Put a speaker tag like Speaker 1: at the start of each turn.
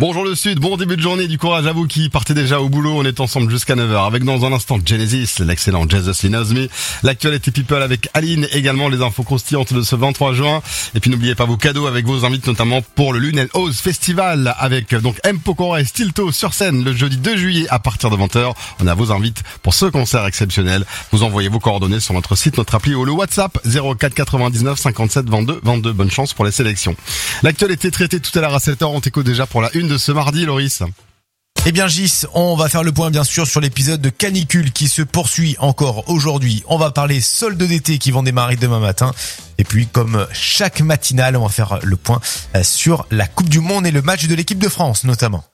Speaker 1: Bonjour le Sud, bon début de journée, du courage à vous qui partez déjà au boulot. On est ensemble jusqu'à 9h avec dans un instant Genesis, l'excellent Jesus He Knows Me, l'actualité People avec Aline, également les infos croustillantes de ce 23 juin. Et puis n'oubliez pas vos cadeaux avec vos invités, notamment pour le Lunel House Festival avec donc M. Pokora et Stilto sur scène le jeudi 2 juillet à partir de 20h. On a vos invités pour ce concert exceptionnel. Vous envoyez vos coordonnées sur notre site, notre appli ou le WhatsApp 04 99 57 22 22. Bonne chance pour les sélections. L'actualité traitée tout à l'heure à 7h, on t'écoute déjà pour la une de ce mardi, Loris.
Speaker 2: Eh bien Gis, on va faire le point bien sûr sur l'épisode de canicule qui se poursuit encore aujourd'hui. On va parler soldes d'été qui vont démarrer demain matin. Et puis comme chaque matinale, on va faire le point sur la Coupe du Monde et le match de l'équipe de France notamment.